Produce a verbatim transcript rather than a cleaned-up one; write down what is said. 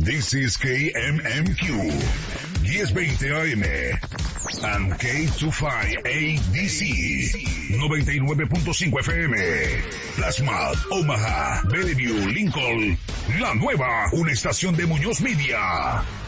This is K M M Q, diez veinte A M, and K veinticinco A D C, noventa y nueve punto cinco F M, Plasma, Omaha, Bellevue, Lincoln, La Nueva, una estación de Muñoz Media.